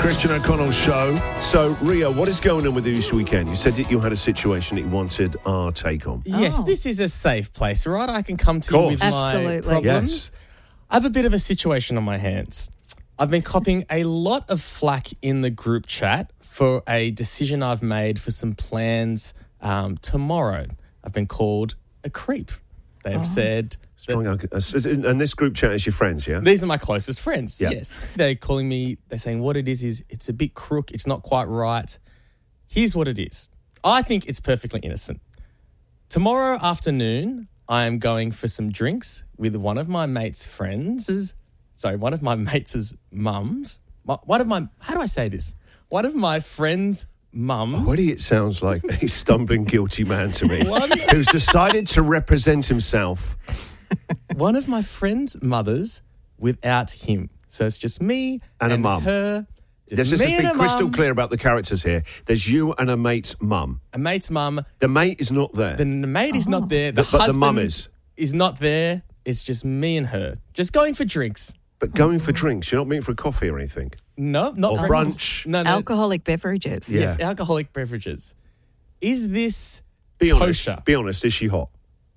Christian O'Connell Show. So, Ria, what is going on with you this weekend? You said that you had a situation that you wanted our take on. Yes, this is a safe place, right? I can come to you with Absolutely. my problems. Yes. I have a bit of a situation on my hands. I've been copping a lot of flack in the group chat for a decision I've made for some plans tomorrow. I've been called a creep. They have said... Strong, and this group chat is your friends, yeah? These are my closest friends, Yeah. yes. They're calling me, they're saying what it is it's a bit crook, it's not quite right. Here's what it is. I think it's perfectly innocent. Tomorrow afternoon, I am going for some drinks with one of my mates' friends. One of my mates' mums. How do I say this? One of my friends' mums. Already it sounds like a stumbling guilty man to me who's decided to represent himself. One of my friend's mothers without him. So it's just me And a mum. her. Let's just be crystal clear about the characters here. There's you and a mate's mum. A mate's mum. The mate is not there. The mate is not there. The But the husband mum is not there. It's just me and her. Just going for drinks. But going for drinks, you're not meeting for a coffee or anything? No, not Or breakfast. brunch. No. Alcoholic beverages. Yeah. Yes, alcoholic beverages. Is this Be honest. kosher? Be honest. Is she hot?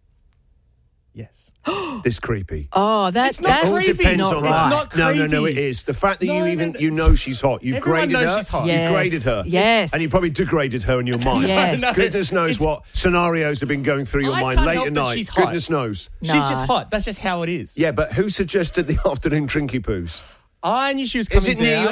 Yes. This creepy. Oh, It's not that's creepy. Depends not on right. It's not No, creepy. it is. The fact that No, you know she's hot. You've Everyone graded knows her. she's hot. Yes. You've graded her. Yes. And you probably degraded her in your mind. Yes. No, Goodness knows it's- what scenarios have been going through your I mind can't late help at that night. she's hot. Goodness knows. No. She's just hot. That's just how it is. Yeah, but who suggested the afternoon drinky poos? I knew she was Is coming it near down.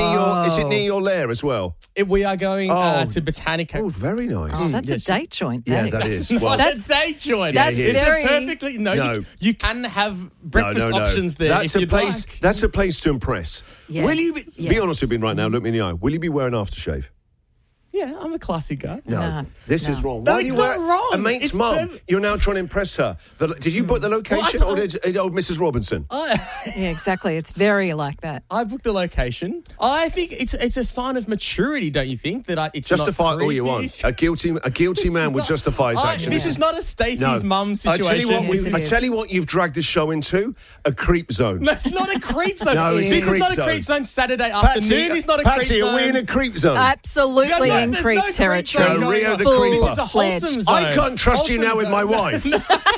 your lair as well? We are going Oh. to Botanica. Oh, very nice. Oh, that's a Yes. date joint. Yeah, that that is. is. Well, That's a joint. That's it's very- a perfectly No. You can have breakfast options there. That's if a you'd place. like. That's a place to impress. Yeah. Will you be Yeah. honest with me right now? Look me in the eye. Will you be wearing aftershave? Yeah, I'm a classy guy. No. This No. is wrong. No, Why do it's you not wear wrong. A mate's It's mum. perfect. You're now trying to impress her. Did you book the location or did old Mrs. Robinson? Yeah, exactly. It's very like that. I booked the location. I think it's a sign of maturity, don't you think? That it's Justify not all you creepy? want. A guilty man would not- justify his actions. This is not a Stacey's mum situation. Yes, I tell you what you've dragged the show into, a creep zone. That's not a creep zone. No, it's a this is creep not a zone. creep zone. Saturday afternoon is not a Patsy, creep zone. are we in a creep zone? Absolutely Yeah, in there's creep no creep territory. zone No, going Rio on. the creeper. This is a wholesome zone. I can't trust you now Wholesome with my zone.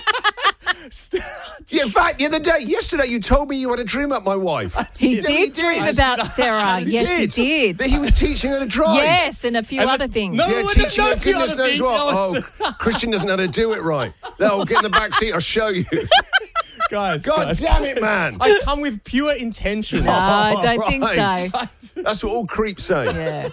wife. In fact, yesterday you told me you had a dream about my wife. He Yeah, did dream about Sarah. Yes, he did. That he was teaching her to drive. Yes, and a few And other things. No, Yeah, no, teaching no, her a few goodness other knows things. what. Oh, Christian doesn't know how to do it right. No, get in the back seat, I'll show you. Guys, God damn it, man. I come with pure intentions. No, I don't think right. so. That's what all creeps say. Yeah.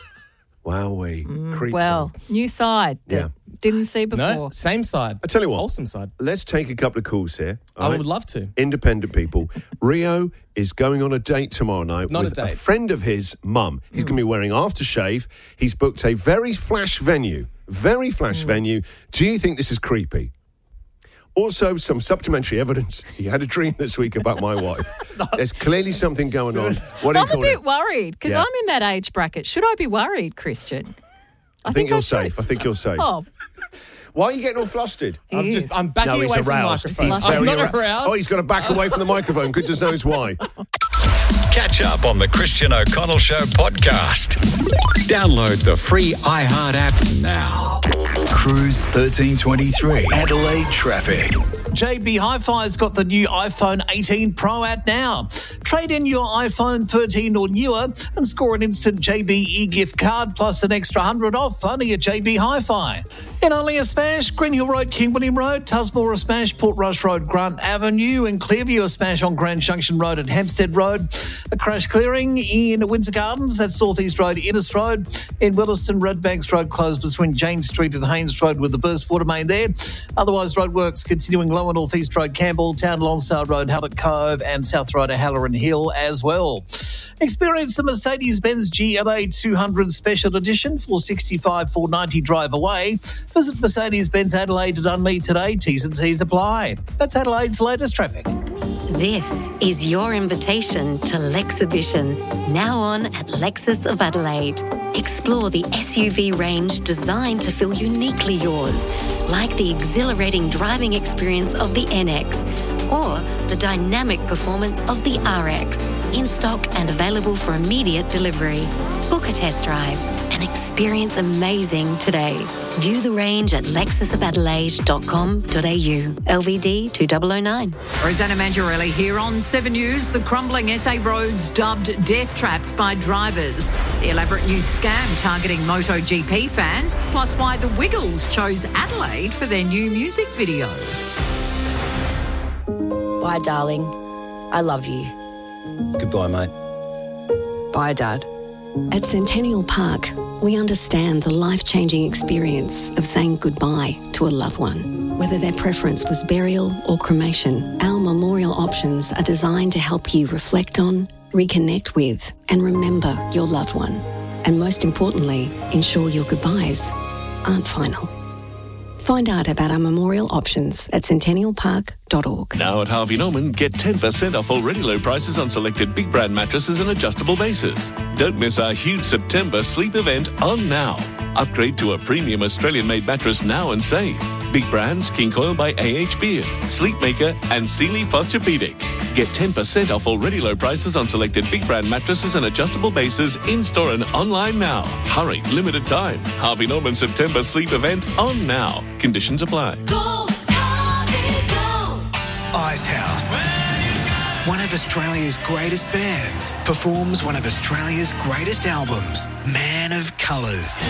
Wowee. Creep Well, zone. new side that Yeah. didn't see before. No, same side. I tell you what. Wholesome side. Let's take a couple of calls here. all I right? would love to. Independent people. Rio is going on a date tomorrow night Not a with date. friend of his mum. He's going to be wearing aftershave. He's booked a very flash venue. Very flash venue. Do you think this is creepy? Also, some supplementary evidence. He had a dream this week about my wife. There's clearly something going on. What do you I'm a call bit it? worried because Yeah. I'm in that age bracket. Should I be worried, Christian? I think you're should. safe. I think you're safe. Oh, Why are you getting all flustered? I'm backing he's away from the aroused. microphone. He's I'm very not aroused. Oh, he's got to back away from the microphone. Goodness knows why. Catch up on the Christian O'Connell Show podcast. Download the free iHeart app now. Cruise 1323. Adelaide traffic. JB Hi-Fi's got the new iPhone 18 Pro out now. Trade in your iPhone 13 or newer and score an instant JB e-gift card plus an extra $100 off only at JB Hi-Fi. In Only Smash, Green Hill Road, King William Road, Tusmore Smash, Port Rush Road, Grant Avenue, and Clearview Smash on Grand Junction Road and Hampstead Road. A crash clearing in Windsor Gardens, that's North East Road, Innes Road. In Williston, Redbanks Road closed between Jane Street and Haynes Road with the burst water main there. Otherwise, roadworks continuing lower North East Road, Campbell, Town, Lonsdale Road, Hallett Cove, and South Road, Halloran Hill as well. Experience the Mercedes-Benz GLA 200 Special Edition for $65,490 drive away. Visit Mercedes-Benz Adelaide at Unleigh today. T's and C's apply. That's Adelaide's latest traffic. This is your invitation to Lexhibition, now on at Lexus of Adelaide. Explore the SUV range designed to feel uniquely yours, like the exhilarating driving experience of the NX or the dynamic performance of the RX. in stock and available for immediate delivery. Book a test drive and experience amazing today. View the range at lexusofadelaide.com.au. LVD 2009. Rosanna Mangiarelli here on 7 News. The crumbling SA roads dubbed death traps by drivers. The elaborate new scam targeting MotoGP fans, plus why the Wiggles chose Adelaide for their new music video. Bye, darling. I love you. Goodbye, mate. Bye, Dad. At Centennial Park, we understand the life-changing experience of saying goodbye to a loved one. Whether their preference was burial or cremation, our memorial options are designed to help you reflect on, reconnect with, and remember your loved one. And most importantly, ensure your goodbyes aren't final. Find out about our memorial options at centennialpark.org. Now at Harvey Norman, get 10% off already low prices on selected big brand mattresses and adjustable bases. Don't miss our huge September sleep event on now. Upgrade to a premium Australian-made mattress now and save. Big brands, King Coil by AH Beard, Sleepmaker and Sealy Posturepedic. Get 10% off already low prices on selected big brand mattresses and adjustable bases in-store and online now. Hurry, limited time. Harvey Norman September sleep event on now. Conditions apply. Go, Harvey, go. Ice House. One of Australia's greatest bands performs one of Australia's greatest albums, Man of Colours.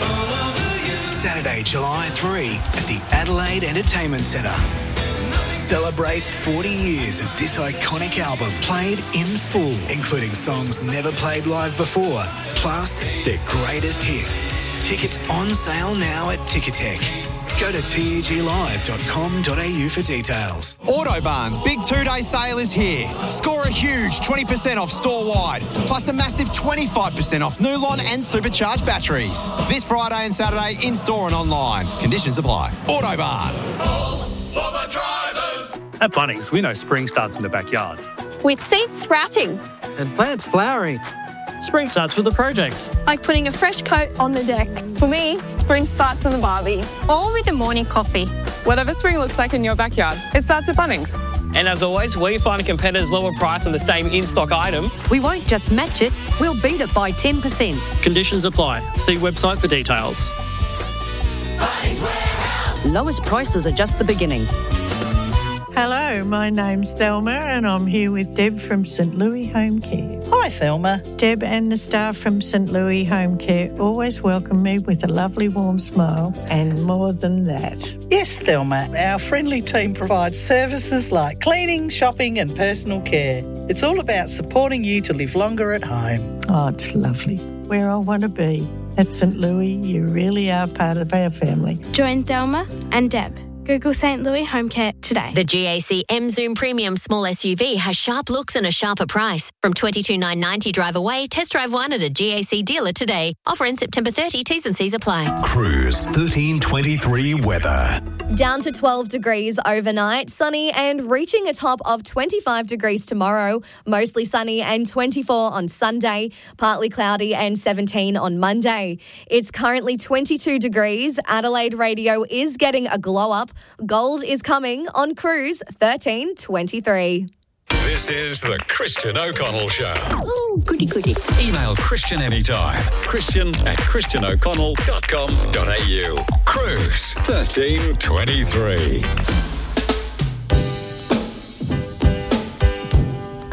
Saturday, July 3 at the Adelaide Entertainment Centre. Celebrate 40 years of this iconic album played in full, including songs never played live before, plus their greatest hits. Tickets on sale now at Ticketek. Go to teglive.com.au for details. Autobarn's big 2-day sale is here. Score a huge 20% off store-wide, plus a massive 25% off Nulon and supercharged batteries. This Friday and Saturday in-store and online. Conditions apply. Autobarn. All for the drivers. At Bunnings, we know spring starts in the backyard. With seeds sprouting. And plants flowering. Spring starts with a project. Like putting a fresh coat on the deck. For me, spring starts in the barbie. Or with a morning coffee. Whatever spring looks like in your backyard, it starts at Bunnings. And as always, we find a competitor's lower price on the same in-stock item. We won't just match it, we'll beat it by 10%. Conditions apply. See website for details. Bunnings Warehouse. Lowest prices are just the beginning. Hello, my name's Thelma and I'm here with Deb from St Louis Home Care. Hi, Thelma. Deb and the staff from St Louis Home Care always welcome me with a lovely warm smile and more than that. Yes, Thelma. Our friendly team provides services like cleaning, shopping and personal care. It's all about supporting you to live longer at home. Oh, it's lovely. Where I want to be. At St Louis, you really are part of our family. Join Thelma and Deb. Google St Louis Home Care today. The GAC M-Zoom Premium Small SUV has sharp looks and a sharper price. From $22,990 drive away, test drive one at a GAC dealer today. Offer in September 30, T's and C's apply. Cruise 1323 weather. Down to 12 degrees overnight, sunny and reaching a top of 25 degrees tomorrow. Mostly sunny and 24 on Sunday, partly cloudy and 17 on Monday. It's currently 22 degrees. Adelaide Radio is getting a glow up. Gold is coming on Cruise 1323. This is the Christian O'Connell Show. Oh, goody, goody. Email Christian anytime. Christian@christianoconnell.com.au. Cruise 1323.